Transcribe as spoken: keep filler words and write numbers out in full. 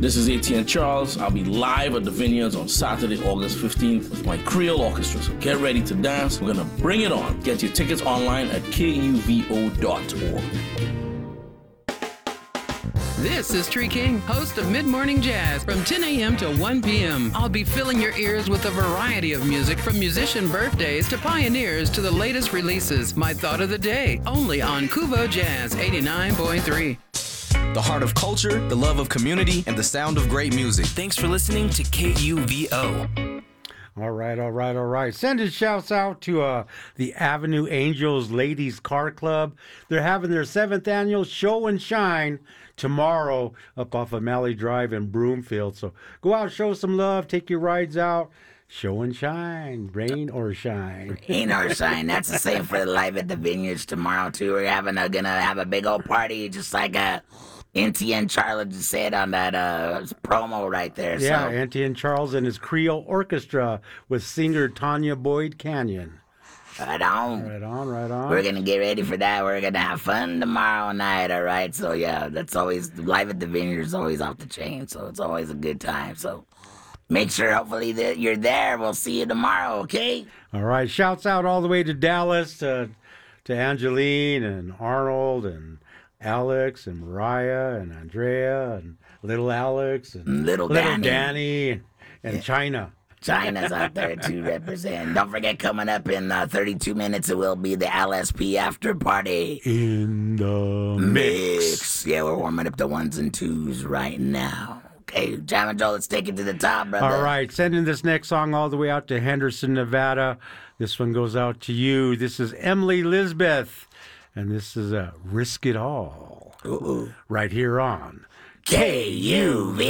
This is A T N Charles. I'll be live at the Vineyards on Saturday, August fifteenth with my Creole Orchestra. So get ready to dance. We're going to bring it on. Get your tickets online at K U V O dot org. This is Tree King, host of Mid-Morning Jazz from ten a.m. to one p.m. I'll be filling your ears with a variety of music from musician birthdays to pioneers to the latest releases. My thought of the day, only on Kuvo Jazz eighty-nine point three. The heart of culture, the love of community, and the sound of great music. Thanks for listening to K U V O. All right, all right, all right. Sending shouts out to uh, the Avenue Angels Ladies Car Club. They're having their seventh annual Show and Shine tomorrow up off of Malley Drive in Broomfield. So go out, show some love, take your rides out. Show and shine, rain or shine. Rain or shine. That's the same for the Live at the Vineyards tomorrow, too. We're having a, gonna have a big old party, just like a N T N Charles just said on that uh, promo right there. Yeah, so. N T N Charles and his Creole Orchestra with singer Tanya Boyd Canyon. Right on. Right on, right on. We're going to get ready for that. We're going to have fun tomorrow night, all right? So, yeah, that's always, Live at the Vineyards is always off the chain, so it's always a good time. So, make sure, hopefully, that you're there. We'll see you tomorrow, okay? All right, shouts out all the way to Dallas, to, to Angeline and Arnold and Alex and Mariah and Andrea and little Alex and little, little Danny, Danny and, and yeah. China. China's out there to represent. Don't forget, coming up in uh, thirty-two minutes, it will be the L S P after party. In the mix. mix. Yeah, we're warming up the ones and twos right now. Okay, Jam and Joe, let's take it to the top, brother. All right, sending this next song all the way out to Henderson, Nevada. This one goes out to you. This is Emily Lisbeth, and this is a Risk It All. Ooh. Right here on K U V.